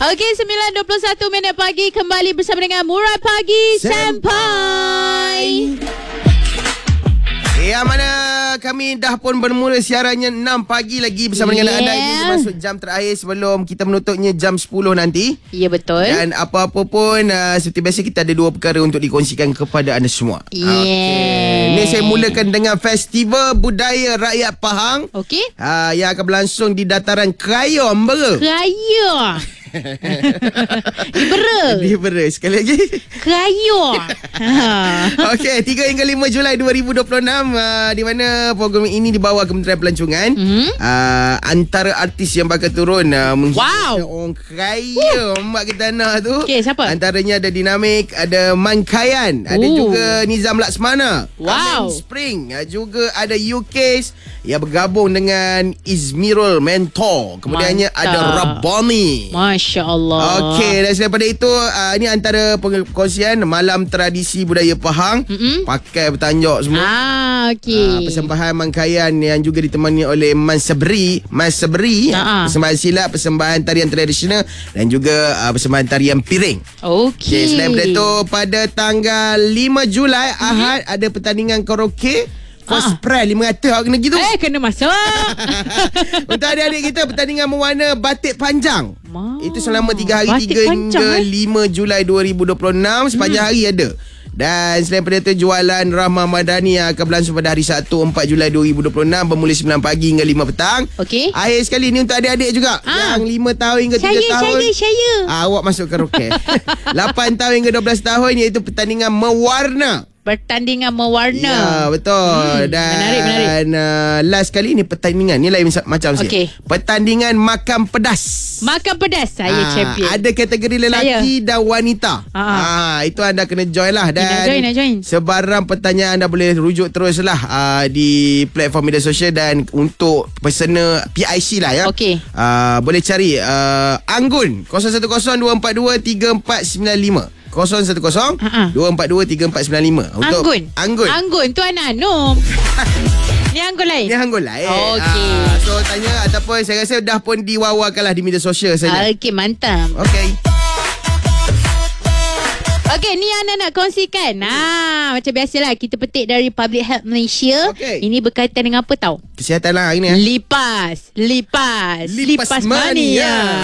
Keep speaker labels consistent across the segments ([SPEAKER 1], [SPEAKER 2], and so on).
[SPEAKER 1] Okey, 9.21 minit pagi kembali bersama dengan Murai Pagi Sampai.
[SPEAKER 2] Yang mana kami dah pun bermula siarannya 6 pagi lagi bersama dengan anda. Ini masuk jam terakhir sebelum kita menutupnya jam 10 nanti.
[SPEAKER 1] Ya, betul.
[SPEAKER 2] Dan apa-apa pun seperti biasa kita ada 2 perkara untuk dikongsikan kepada anda semua. Ini saya mulakan dengan Festival Budaya Rakyat Pahang.
[SPEAKER 1] Okey.
[SPEAKER 2] Yang akan berlangsung di dataran Kerayom Bera.
[SPEAKER 1] Keraya. Di Bera.
[SPEAKER 2] Sekali lagi.
[SPEAKER 1] Keraya.
[SPEAKER 2] Okey, 3 hingga 5 Julai 2026 di mana program ini dibawa Kementerian Pelancongan. Antara artis yang bakal turun
[SPEAKER 1] Wow.
[SPEAKER 2] orang kaya mak kita tanah tu.
[SPEAKER 1] Okey, siapa?
[SPEAKER 2] Antaranya ada Dinamik, ada Mankayan, ada juga Nizam Laksmana,
[SPEAKER 1] Wow.
[SPEAKER 2] Spring, juga ada UK's yang bergabung dengan Izmirul Mentor. Kemudiannya ada Rabbani.
[SPEAKER 1] Masya Allah.
[SPEAKER 2] Okey, dan daripada itu ini antara perkongsian malam tradisi budaya Pahang. Pakai bertanjak semua.
[SPEAKER 1] Okey.
[SPEAKER 2] Persembahan Mangkayan yang juga ditemani oleh Mas Sabri, persembahan silat, persembahan tarian tradisional dan juga persembahan tarian piring.
[SPEAKER 1] Okey.
[SPEAKER 2] Selain daripada itu, pada tanggal 5 Julai Ahad ada pertandingan karaoke First Prize 500 awak kena gitu.
[SPEAKER 1] Kena masuk.
[SPEAKER 2] Untuk adik-adik kita, pertandingan mewarna batik panjang. Itu selama 3 hari,
[SPEAKER 1] batik
[SPEAKER 2] 3
[SPEAKER 1] panjang,
[SPEAKER 2] hingga 5 Julai 2026. Sepanjang hari ada. Dan selain daripada itu, jualan Rahmah Madani yang akan berlangsung pada hari Sabtu 4 Julai 2026 bermula 9 pagi hingga 5 petang.
[SPEAKER 1] Okey.
[SPEAKER 2] Akhir sekali ni untuk adik-adik juga yang 5 tahun hingga 3 tahun.
[SPEAKER 1] Saya.
[SPEAKER 2] Awak masuk karaoke. 8 tahun hingga 12 tahun iaitu pertandingan mewarna.
[SPEAKER 1] Pertandingan mewarna.
[SPEAKER 2] Ya, betul. Dan
[SPEAKER 1] menarik.
[SPEAKER 2] Last kali ni pertandingan ni lain macam
[SPEAKER 1] Okey.
[SPEAKER 2] Pertandingan makan pedas.
[SPEAKER 1] Makan pedas. Saya champion.
[SPEAKER 2] Ada kategori lelaki dan wanita. Itu anda kena join lah. Dan
[SPEAKER 1] nak join.
[SPEAKER 2] sebarang pertanyaan anda boleh rujuk terus lah di platform media sosial. Dan untuk personal PIC lah ya.
[SPEAKER 1] Okey.
[SPEAKER 2] Boleh cari Anggun 0102423495. 0102423495 untuk Anggun
[SPEAKER 1] tu anak Anum. Ni Anggun lain. Okey.
[SPEAKER 2] So tanya ataupun saya rasa dah pun diwawakan lah di media sosial saja.
[SPEAKER 1] Okey, mantap. Okey, ni Ana nak kongsikan. Macam biasalah kita petik dari Public Health Malaysia. Ini berkaitan dengan apa tahu?
[SPEAKER 2] Kesihatan lah hari ni.
[SPEAKER 1] Lipas mania.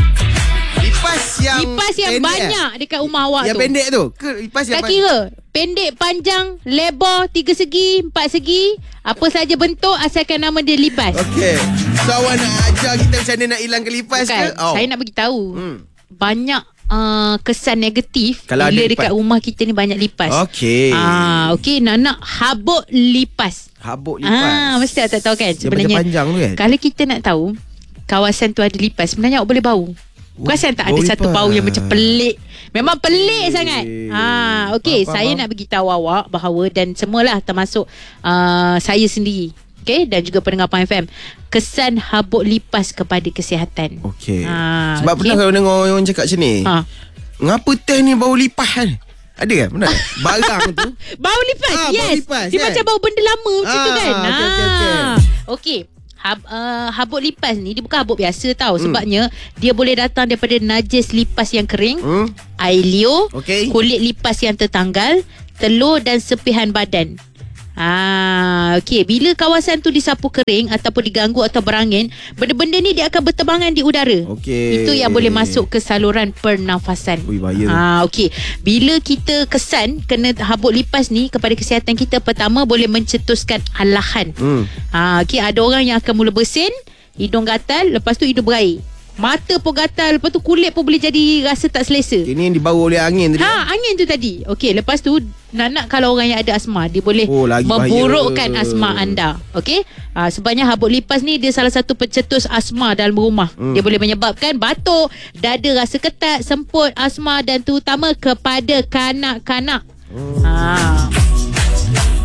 [SPEAKER 1] Lipas yang banyak dekat rumah awak
[SPEAKER 2] yang
[SPEAKER 1] tu.
[SPEAKER 2] Yang pendek tu ke lipas yang
[SPEAKER 1] tak kira. Pendek, panjang, lebar, 3 segi, 4 segi, apa saja bentuk asalkan nama dia lipas.
[SPEAKER 2] Okey. So awak nak ajar kita macam mana nak hilangkan lipas ke?
[SPEAKER 1] Saya nak bagi tahu. Banyak kesan negatif
[SPEAKER 2] kalau
[SPEAKER 1] bila dekat rumah kita ni banyak lipas.
[SPEAKER 2] Okey.
[SPEAKER 1] Okey, nak habuk lipas. Mesti tak tahu kan sebenarnya.
[SPEAKER 2] Yang panjang tu kan.
[SPEAKER 1] Kalau kita nak tahu kawasan tu ada lipas, sebenarnya awak boleh bau. Perasan tak ada satu bau yang macam pelik. Memang pelik sangat. Okey, saya nak beritahu awak bahawa dan semualah termasuk saya sendiri. Okey, dan juga pendengar Pahang FM. Kesan habuk lipas kepada kesihatan.
[SPEAKER 2] Okey. Sebab pernah kalau dengar orang cakap macam ni. Ngapa teh ni bau lipas kan? Ada kan? Pernah? Barang tu.
[SPEAKER 1] Bau lipas. Yes.
[SPEAKER 2] Bau lipas,
[SPEAKER 1] dia macam bau benda lama macam tu kan. Okey. Habuk lipas ni dia bukan habuk biasa tau. Sebabnya dia boleh datang daripada najis lipas yang kering, air liur, kulit lipas yang tertanggal, telur dan sepihan badan. Okey, bila kawasan tu disapu kering ataupun diganggu atau berangin, benda-benda ni dia akan berterbangan di udara. Itu yang boleh masuk ke saluran pernafasan. Okey, bila kita kesan kena habuk lipas ni kepada kesihatan kita, pertama boleh mencetuskan alahan. Okey, ada orang yang akan mula bersin, hidung gatal, lepas tu hidung berair. Mata pun gatal, lepas tu kulit pun boleh jadi rasa tak selesa.
[SPEAKER 2] Ini yang dibawa oleh angin tadi.
[SPEAKER 1] Angin tu tadi. Okey, lepas tu nak kalau orang yang ada asma, dia boleh memburukkan asma anda. Okey, sebabnya habuk lipas ni dia salah satu pencetus asma dalam rumah. Dia boleh menyebabkan batuk, dada rasa ketat, semput, asma dan terutama kepada kanak-kanak.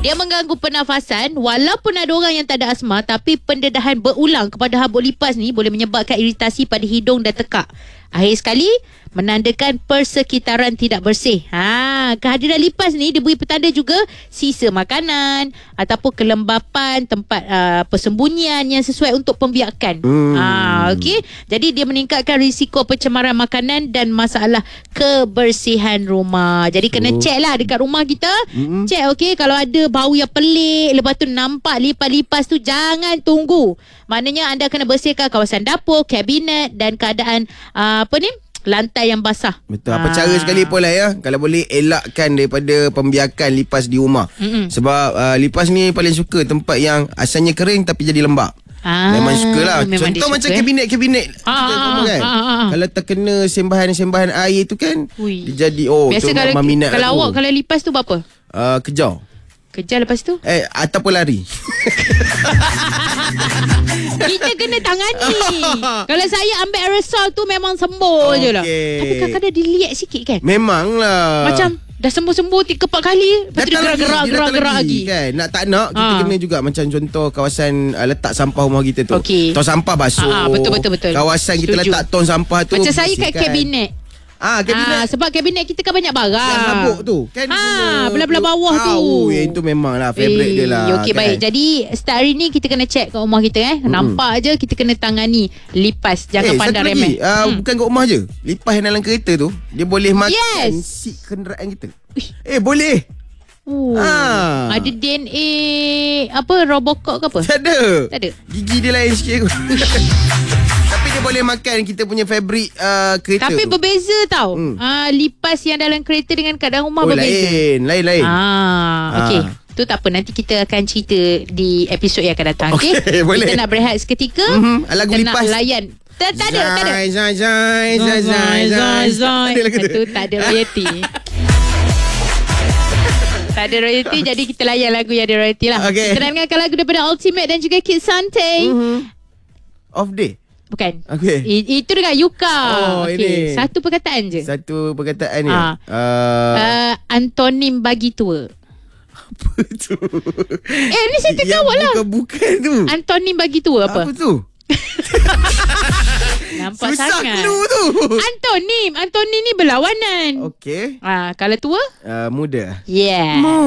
[SPEAKER 1] Dia mengganggu pernafasan. Walaupun ada orang yang tak ada asma, tapi pendedahan berulang kepada habuk lipas ni boleh menyebabkan iritasi pada hidung dan tekak. Akhir sekali, menandakan persekitaran tidak bersih. Kehadiran lipas ni diberi petanda juga sisa makanan ataupun kelembapan tempat persembunyian yang sesuai untuk pembiakan. Okey. Jadi dia meningkatkan risiko pencemaran makanan dan masalah kebersihan rumah. Jadi kena check lah dekat rumah kita. Check okey, kalau ada bau yang pelik, lepas tu nampak lipas-lipas tu, jangan tunggu. Maknanya anda kena bersihkan kawasan dapur, kabinet dan keadaan lantai yang basah.
[SPEAKER 2] Betul. Apa cara sekali pun lah ya, kalau boleh elakkan daripada pembiakan lipas di rumah. Sebab lipas ni paling suka tempat yang asalnya kering tapi jadi lembab. Memang sukalah. Contoh macam kabinet-kabinet kan. Kalau terkena sembahan-sembahan air tu kan, dia jadi
[SPEAKER 1] biasa
[SPEAKER 2] tu
[SPEAKER 1] kalau
[SPEAKER 2] minat
[SPEAKER 1] awak kalau lipas tu berapa? Kejar lepas tu?
[SPEAKER 2] Ataupun lari.
[SPEAKER 1] Kita kena tangani. Kalau saya ambil aerosol tu memang sembuh je lah. Tapi kadang-kadang dilihat sikit kan.
[SPEAKER 2] Memanglah.
[SPEAKER 1] Macam dah sembuh-sembuh 3-4 kali, lepas tu dia gerak-gerak lagi
[SPEAKER 2] kan. Nak tak nak kita kena juga. Macam contoh kawasan letak sampah rumah kita tu, tong sampah basuh.
[SPEAKER 1] Betul.
[SPEAKER 2] Kawasan kita letak tong sampah tu,
[SPEAKER 1] macam saya kat kabinet.
[SPEAKER 2] Kabinet.
[SPEAKER 1] Sebab kabinet kita kan banyak barang.
[SPEAKER 2] Yang habuk tu kan,
[SPEAKER 1] belah-belah bawah tu.
[SPEAKER 2] Yang itu memang lah favorite dia lah.
[SPEAKER 1] Okey,
[SPEAKER 2] kan?
[SPEAKER 1] baik. Jadi start hari ni kita kena check kat rumah kita Nampak je kita kena tangani lipas. Jangan pandang remeh.
[SPEAKER 2] Bukan kat rumah je, lipas yang dalam kereta tu, dia boleh makan seat kenderaan kita. Boleh. Ada DNA Robocop ke apa? Tak ada. Gigi dia lain sikit. Tapi dia boleh makan kita punya fabric kereta.
[SPEAKER 1] Tapi berbeza tau. Lipas yang dalam kereta dengan kat dalam rumah berbeza.
[SPEAKER 2] Lain.
[SPEAKER 1] Okey. Tu tak apa, nanti kita akan cerita di episod yang akan datang. Okey,
[SPEAKER 2] boleh.
[SPEAKER 1] Kita nak berehat seketika.
[SPEAKER 2] Lagu
[SPEAKER 1] kita
[SPEAKER 2] lipas.
[SPEAKER 1] Nak layan. Tak ada. Itu tak ada royalty. Tak ada royalty, jadi kita layan lagu yang ada royalty lah. Kita nak dengarkan lagu daripada Ultimate dan juga Kid Sante.
[SPEAKER 2] Off day.
[SPEAKER 1] Bukan. Itu dengan Yuka.
[SPEAKER 2] Ini.
[SPEAKER 1] Satu perkataan je.
[SPEAKER 2] Satu perkataan ya.
[SPEAKER 1] Antonim bagi tua.
[SPEAKER 2] Apa tu?
[SPEAKER 1] Ni saya tengah awak lah.
[SPEAKER 2] Bukan tu.
[SPEAKER 1] Antonim bagi tua apa?
[SPEAKER 2] Apa tu?
[SPEAKER 1] Nampak
[SPEAKER 2] susah
[SPEAKER 1] sangat.
[SPEAKER 2] clue tu.
[SPEAKER 1] Antonim ni berlawanan.
[SPEAKER 2] Okey.
[SPEAKER 1] Kalau tua?
[SPEAKER 2] Muda.
[SPEAKER 1] Yeah.